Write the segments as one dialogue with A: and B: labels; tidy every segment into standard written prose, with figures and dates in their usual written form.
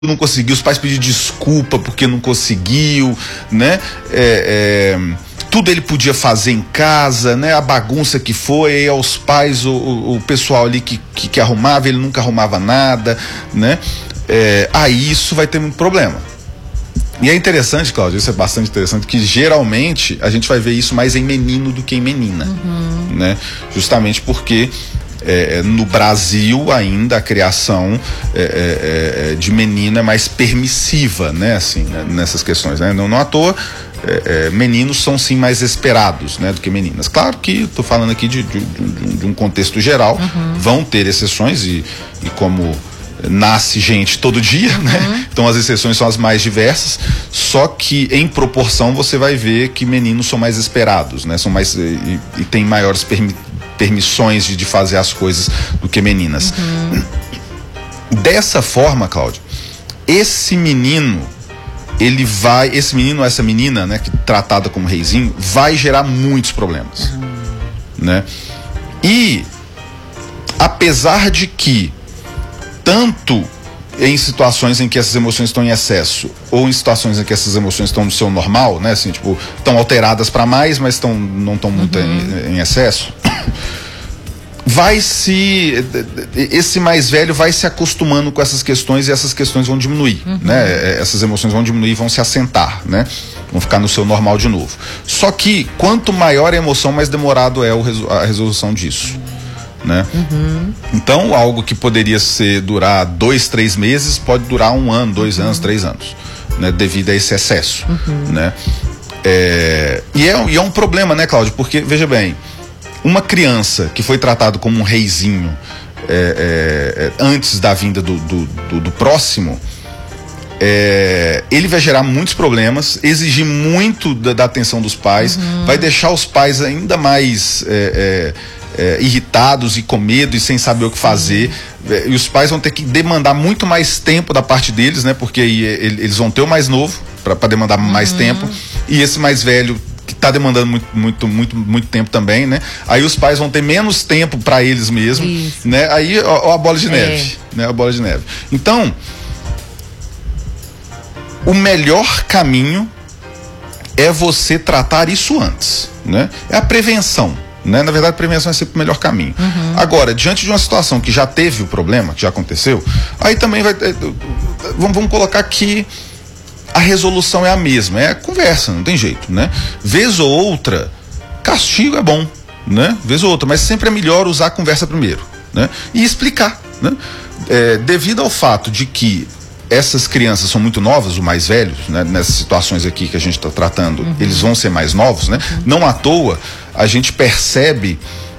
A: não conseguiu, os pais pediram desculpa porque não conseguiu, né? Tudo ele podia fazer em casa, né? A bagunça que foi, aí aos pais, o pessoal ali que arrumava, ele nunca arrumava nada, né? Aí isso vai ter muito problema. E é interessante, Cláudia, isso é bastante interessante, que geralmente a gente vai ver isso mais em menino do que em menina, né? Justamente porque no Brasil ainda a criação de menina é mais permissiva, né? Assim, né? Nessas questões, né? Não à toa, meninos são sim mais esperados, né, do que meninas. Claro que estou falando aqui de um contexto geral, vão ter exceções e como nasce gente todo dia, né? Então as exceções são as mais diversas, só que em proporção você vai ver que meninos são mais esperados, né? São mais e têm maiores permissões de fazer as coisas do que meninas. Dessa forma, Cláudia, esse menino ou essa menina, né, que tratada como reizinho, vai gerar muitos problemas, né? E apesar de que tanto em situações em que essas emoções estão em excesso ou em situações em que essas emoções estão no seu normal, né, assim, tipo, estão alteradas para mais, mas não estão muito em excesso, esse mais velho vai se acostumando com essas questões e essas questões vão diminuir, né? Essas emoções vão diminuir, vão se assentar, né? Vão ficar no seu normal de novo. Só que quanto maior a emoção, mais demorado é a resolução disso, né? Então algo que poderia durar 2, 3 meses pode durar 1 ano, 2 anos, 3 anos, né? Devido a esse excesso, né? E é um problema, né, Cláudio? Porque, veja bem, uma criança que foi tratado como um reizinho antes da vinda do próximo, ele vai gerar muitos problemas, exigir muito da atenção dos pais, vai deixar os pais ainda mais irritados e com medo e sem saber o que fazer, e os pais vão ter que demandar muito mais tempo da parte deles, né? Porque eles vão ter o mais novo para demandar mais tempo, e esse mais velho que está demandando muito tempo também, né? Aí os pais vão ter menos tempo para eles mesmos, né? Aí a bola de neve, né? A bola de neve. Então, o melhor caminho é você tratar isso antes, né? É a prevenção, né? Na verdade, a prevenção é sempre o melhor caminho. Agora, diante de uma situação que já teve o problema, que já aconteceu, aí também vai vamos colocar aqui, a resolução é a mesma, é a conversa, não tem jeito, né? Vez ou outra, castigo é bom, né? Vez ou outra, mas sempre é melhor usar a conversa primeiro, né? E explicar, né? Devido ao fato de que essas crianças são muito novas, os mais velhos, né? Nessas situações aqui que a gente está tratando, eles vão ser mais novos, né? Não à toa, a gente percebe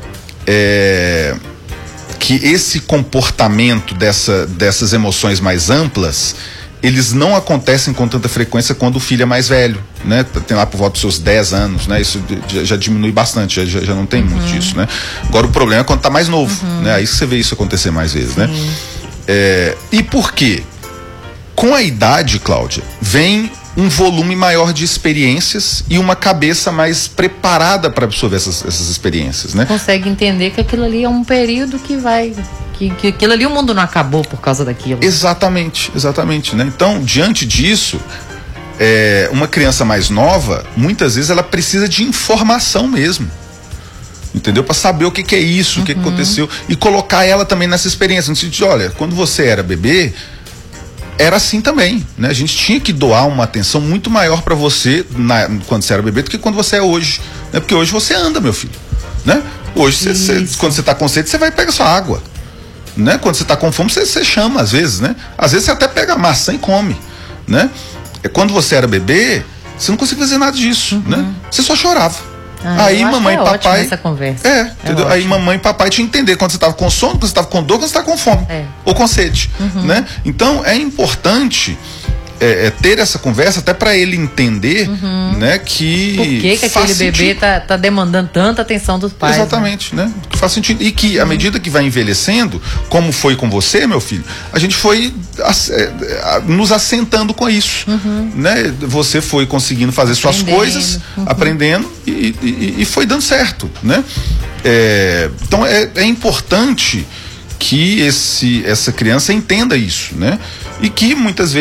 A: que esse comportamento dessas emoções mais amplas, eles não acontecem com tanta frequência quando o filho é mais velho, né? Tem lá por volta dos seus 10 anos, né? Isso já diminui bastante, já não tem muito disso, né? Agora o problema é quando tá mais novo, né? Aí você vê isso acontecer mais vezes, né? E por quê? Com a idade, Cláudia, vem um volume maior de experiências e uma cabeça mais preparada para absorver essas experiências, né?
B: Consegue entender que aquilo ali é um período que aquilo ali, o mundo não acabou por causa daquilo.
A: Exatamente, né? Então, diante disso, uma criança mais nova, muitas vezes ela precisa de informação mesmo, entendeu? Para saber o que é isso, o que aconteceu, e colocar ela também nessa experiência, no sentido de, olha, quando você era bebê, era assim também, né? A gente tinha que doar uma atenção muito maior para você quando você era bebê do que quando você é hoje, né? Porque hoje você anda, meu filho, né? Hoje, quando você tá com sede, você vai pegar sua água, né? Quando você tá com fome, você chama às vezes, né? Às vezes você até pega a maçã e come, né? Quando você era bebê, você não conseguia fazer nada disso, né? Você só chorava. Aí mamãe e papai,
B: essa conversa.
A: Entendeu? Aí mamãe e papai te entender quando você estava com sono, quando você estava com dor, quando você estava com fome ou com sede, né? Então é importante ter essa conversa até para ele entender, né, que
B: por que aquele bebê tá demandando tanta atenção dos pais.
A: Exatamente, né? Que faz sentido. E que à medida que vai envelhecendo, como foi com você, meu filho, a gente foi nos assentando com isso, né? Você foi conseguindo fazer suas coisas, aprendendo e foi dando certo, né? Então é importante que essa criança entenda isso, né? e que muitas vezes